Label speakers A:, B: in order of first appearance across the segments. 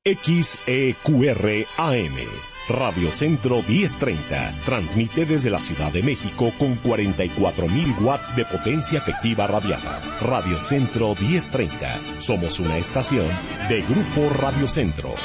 A: XEQR AM, Radio Centro 1030, transmite desde la Ciudad de México con 44.000 watts de potencia efectiva radiada. Radio Centro 1030, somos una estación de Grupo Radio Centro.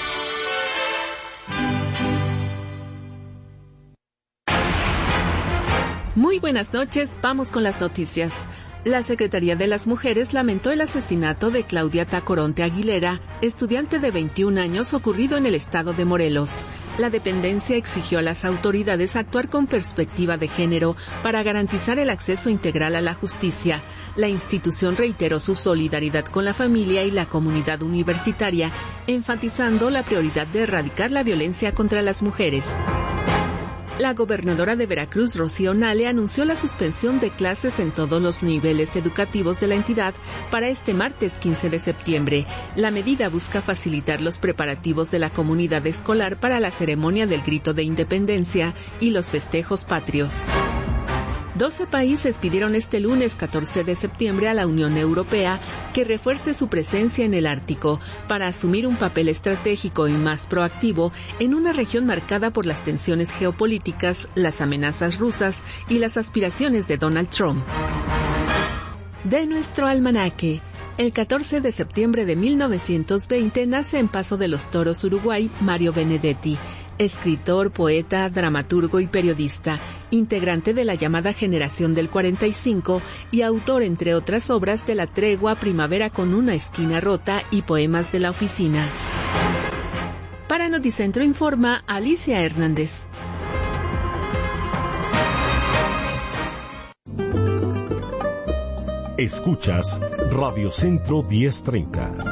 B: Muy buenas noches, vamos con las noticias. La Secretaría de las Mujeres lamentó el asesinato de Claudia Tacoronte Aguilera, estudiante de 21 años ocurrido en el estado de Morelos. La dependencia exigió a las autoridades actuar con perspectiva de género para garantizar el acceso integral a la justicia. La institución reiteró su solidaridad con la familia y la comunidad universitaria, enfatizando la prioridad de erradicar la violencia contra las mujeres. La gobernadora de Veracruz, Rocío Nale, anunció la suspensión de clases en todos los niveles educativos de la entidad para este martes 15 de septiembre. La medida busca facilitar los preparativos de la comunidad escolar para la ceremonia del Grito de Independencia y los festejos patrios. 12 países pidieron este lunes 14 de septiembre a la Unión Europea que refuerce su presencia en el Ártico para asumir un papel estratégico y más proactivo en una región marcada por las tensiones geopolíticas, las amenazas rusas y las aspiraciones de Donald Trump. De nuestro almanaque. El 14 de septiembre de 1920 nace en Paso de los Toros, Uruguay, Mario Benedetti, escritor, poeta, dramaturgo y periodista, integrante de la llamada generación del 45 y autor, entre otras obras, de La Tregua, Primavera con una esquina rota y Poemas de la oficina. Para Noticentro informa Alicia Hernández.
A: Escuchas Radio Centro 1030.